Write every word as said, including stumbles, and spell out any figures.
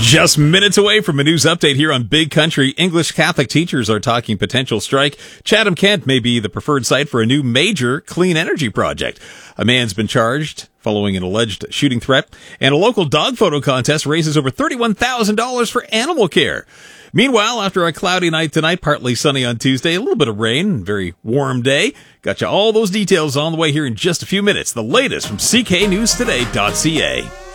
Just minutes away from a news update here on Big Country. English Catholic teachers are talking potential strike. Chatham-Kent may be the preferred site for a new major clean energy project. A man's been charged following an alleged shooting threat, and a local dog photo contest raises over thirty-one thousand dollars for animal care. Meanwhile, after a cloudy night tonight, partly sunny on Tuesday, a little bit of rain, very warm day. Got you all those details on the way here in just a few minutes. The latest from C K News Today dot C A.